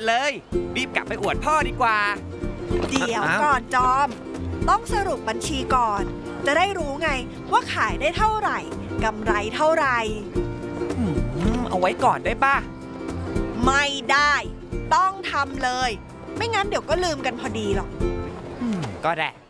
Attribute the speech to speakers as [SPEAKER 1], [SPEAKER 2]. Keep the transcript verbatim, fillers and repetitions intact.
[SPEAKER 1] เลยรีบกลับไปอวดพ่อดีกว่า
[SPEAKER 2] เดี๋ยวก่อนจอมต้องสรุปบัญชีก่อนจะได้รู้ไงว่าขายได้เท่าไหร่กำไรเท่าไหร่
[SPEAKER 1] เอาไว้ก่อนได้ป่ะ
[SPEAKER 2] ไม่ได้ต้องทำเลยไม่งั้นเดี๋ยวก็ลืมกันพอดีหรอก
[SPEAKER 1] ก็ได้